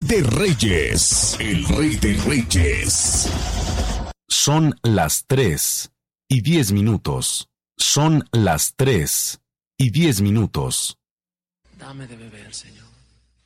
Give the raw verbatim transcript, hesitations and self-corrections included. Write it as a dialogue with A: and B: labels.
A: de Reyes, el Rey de Reyes.
B: Son las tres y diez minutos. Son las tres y diez minutos.
C: Dame de beber, Señor.